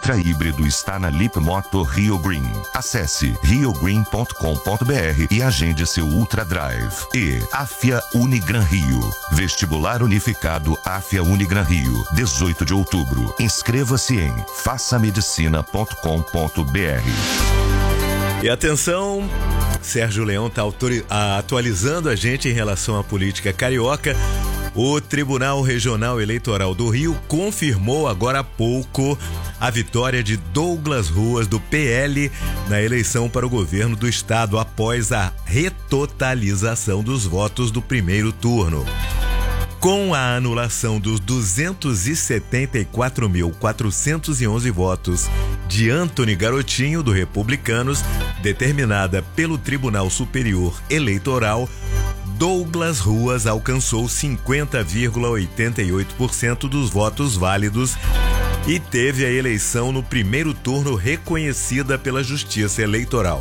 Ultra híbrido está na Lip Motor Rio Green. Acesse riogreen.com.br e agende seu Ultra Drive. E AFIA Unigran Rio. Vestibular Unificado AFIA Unigran Rio, 18 de outubro. Inscreva-se em façamedicina.com.br. E atenção, Sérgio Leão está atualizando a gente em relação à política carioca. O Tribunal Regional Eleitoral do Rio confirmou agora há pouco a vitória de Douglas Ruas, do PL, na eleição para o governo do estado após a retotalização dos votos do primeiro turno. Com a anulação dos 274.411 votos de Antony Garotinho, do Republicanos, determinada pelo Tribunal Superior Eleitoral, Douglas Ruas alcançou 50,88% dos votos válidos e teve a eleição no primeiro turno reconhecida pela Justiça Eleitoral.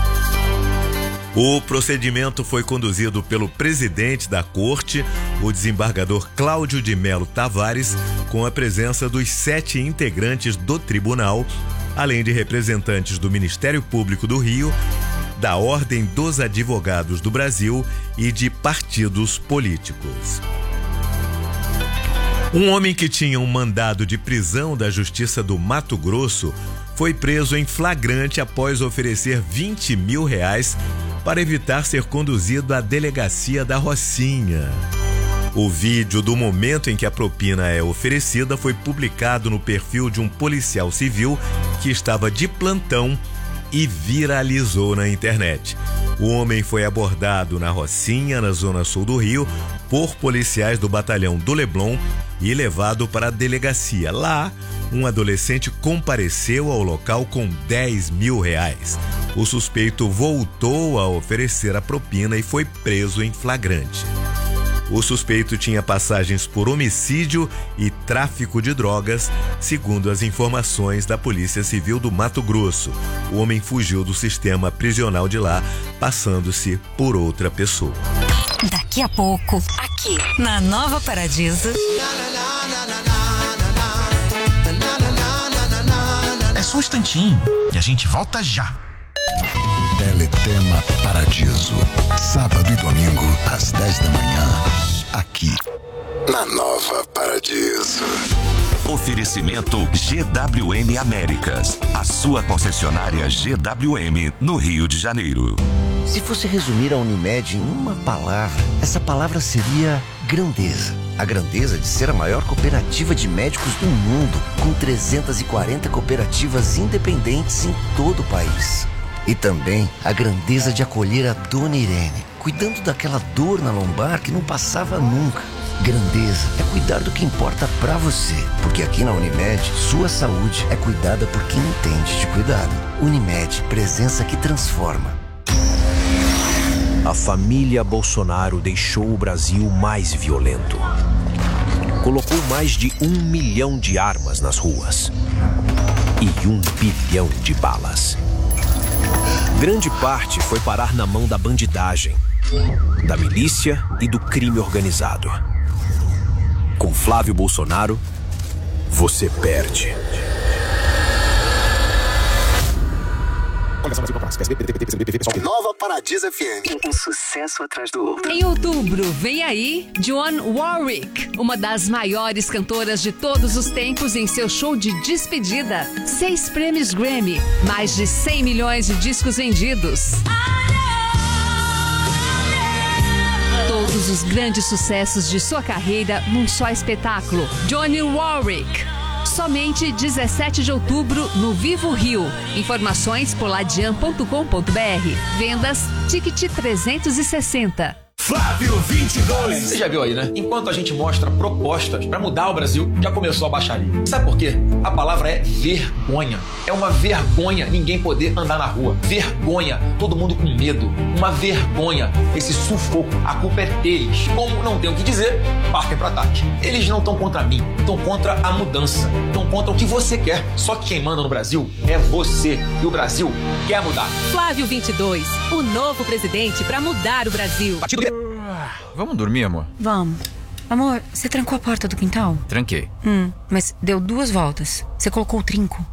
O procedimento foi conduzido pelo presidente da Corte, o desembargador Cláudio de Melo Tavares, com a presença dos 7 integrantes do tribunal, além de representantes do Ministério Público do Rio, da Ordem dos Advogados do Brasil e de partidos políticos. Um homem que tinha um mandado de prisão da Justiça do Mato Grosso foi preso em flagrante após oferecer R$20 mil para evitar ser conduzido à delegacia da Rocinha. O vídeo do momento em que a propina é oferecida foi publicado no perfil de um policial civil que estava de plantão e viralizou na internet. O homem foi abordado na Rocinha, na zona sul do Rio, por policiais do batalhão do Leblon e levado para a delegacia. Lá, um adolescente compareceu ao local com R$10 mil. O suspeito voltou a oferecer a propina e foi preso em flagrante. O suspeito tinha passagens por homicídio e tráfico de drogas, segundo as informações da Polícia Civil do Mato Grosso. O homem fugiu do sistema prisional de lá, passando-se por outra pessoa. Daqui a pouco, aqui na Nova Paradiso. É só um instantinho e a gente volta já. Teletema Paradiso. Sábado e domingo, às 10 da manhã. Aqui, na Nova Paradiso. Oferecimento GWM Américas, a sua concessionária GWM no Rio de Janeiro. Se fosse resumir a Unimed em uma palavra, essa palavra seria grandeza. A grandeza de ser a maior cooperativa de médicos do mundo, com 340 cooperativas independentes em todo o país. E também a grandeza de acolher a Dona Irene, cuidando daquela dor na lombar que não passava nunca. Grandeza é cuidar do que importa pra você, porque aqui na Unimed, sua saúde é cuidada por quem entende de cuidado. Unimed, presença que transforma. A família Bolsonaro deixou o Brasil mais violento. Colocou mais de 1 milhão de armas nas ruas e 1 bilhão de balas. Grande parte foi parar na mão da bandidagem, da milícia e do crime organizado. Com Flávio Bolsonaro, você perde. Nova Paradiso FM. Um sucesso atrás do outro. Em outubro, vem aí Dionne Warwick, uma das maiores cantoras de todos os tempos, em seu show de despedida. 6 prêmios Grammy, mais de 100 milhões de discos vendidos. Todos os grandes sucessos de sua carreira num só espetáculo. Dionne Warwick. Somente 17 de outubro no Vivo Rio. Informações poladian.com.br. Vendas Ticket 360. Flávio 22. Você já viu aí, né? Enquanto a gente mostra propostas para mudar o Brasil, já começou a baixaria. Sabe por quê? A palavra é vergonha. É uma vergonha ninguém poder andar na rua. Vergonha. Todo mundo com medo. Uma vergonha. Esse sufoco. A culpa é deles. Como não tem o que dizer, partem para ataque. Eles não estão contra mim. Estão contra a mudança. Estão contra o que você quer. Só que quem manda no Brasil é você. E o Brasil quer mudar. Flávio 22. O novo presidente para mudar o Brasil. Vamos dormir, amor? Vamos. Amor, você trancou a porta do quintal? Tranquei. Mas deu 2 voltas. Você colocou o trinco?